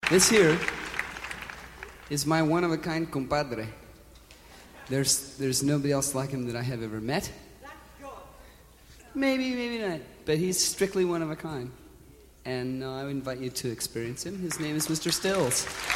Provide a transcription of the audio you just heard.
This here is my one-of-a-kind compadre. There's nobody else like him that I have ever met. Maybe not. But he's strictly one of a kind. And I would invite you to experience him. His name is Mr. Stills.